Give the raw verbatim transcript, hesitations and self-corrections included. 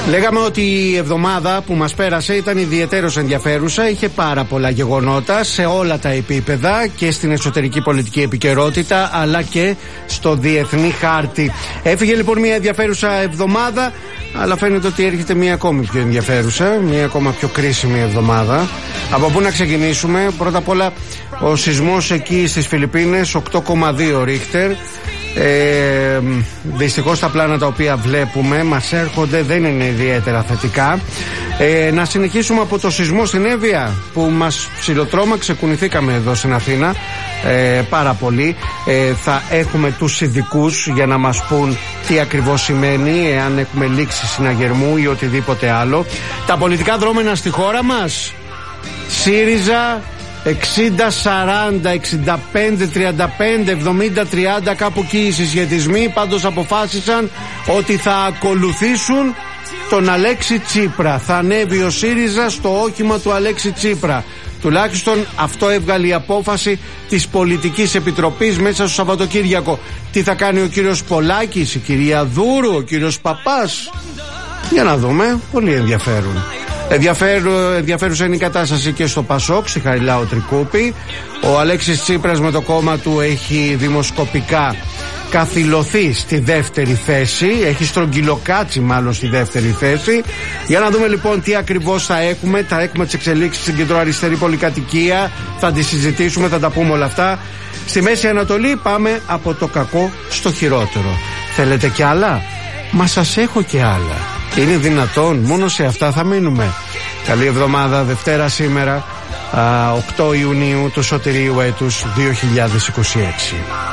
Λέγαμε ότι η εβδομάδα που μας πέρασε ήταν ιδιαιτέρως ενδιαφέρουσα. Είχε πάρα πολλά γεγονότα σε όλα τα επίπεδα και στην εσωτερική πολιτική επικαιρότητα αλλά και στο διεθνή χάρτη. Έφυγε λοιπόν μια ενδιαφέρουσα εβδομάδα, αλλά φαίνεται ότι έρχεται μια ακόμη πιο ενδιαφέρουσα, μια ακόμα πιο κρίσιμη εβδομάδα. Από πού να ξεκινήσουμε? Πρώτα απ' όλα ο σεισμός εκεί στις Φιλιππίνες, οκτώ κόμμα δύο Ρίχτερ. Ε, δυστυχώς τα πλάνα τα οποία βλέπουμε μας έρχονται δεν είναι ιδιαίτερα θετικά. ε, Να συνεχίσουμε από το σεισμό στην Εύβοια που μας ψιλοτρώμαξε, κουνηθήκαμε εδώ στην Αθήνα ε, πάρα πολύ. ε, Θα έχουμε τους ειδικούς για να μας πούν τι ακριβώς σημαίνει, εάν έχουμε λήξη συναγερμού ή οτιδήποτε άλλο. Τα πολιτικά δρόμενα στη χώρα μας, ΣΥΡΙΖΑ εξήντα σαράντα, εξήντα πέντε τριάντα πέντε, εβδομήντα τριάντα, κάπου εκεί οι συσχετισμοί, πάντως αποφάσισαν ότι θα ακολουθήσουν τον Αλέξη Τσίπρα. Θα ανέβει ο ΣΥΡΙΖΑ στο όχημα του Αλέξη Τσίπρα. Τουλάχιστον αυτό έβγαλε η απόφαση της Πολιτικής Επιτροπής μέσα στο Σαββατοκύριακο. Τι θα κάνει ο κύριος Πολάκης, η κυρία Δούρου, ο κύριος Παπάς? Για να δούμε, πολύ ενδιαφέρον. Ενδιαφέρου, ενδιαφέρουσα είναι η κατάσταση και στο Πασόκ, στη Χαριλάου Τρικούπη. Ο Αλέξης Τσίπρας με το κόμμα του έχει δημοσκοπικά καθυλωθεί στη δεύτερη θέση, έχει στρογγυλοκάτσει μάλλον στη δεύτερη θέση. Για να δούμε λοιπόν τι ακριβώς θα έχουμε. Θα έχουμε τις εξελίξεις στην κεντροαριστερή πολυκατοικία, θα τις συζητήσουμε, θα τα πούμε όλα αυτά. Στη Μέση Ανατολή πάμε από το κακό στο χειρότερο. Θέλετε κι άλλα? Μα σας έχω και άλλα. Είναι δυνατόν? Μόνο σε αυτά θα μείνουμε. Καλή εβδομάδα. Δευτέρα σήμερα, οκτώ Ιουνίου του σωτηρίου έτους δύο χιλιάδες είκοσι έξι.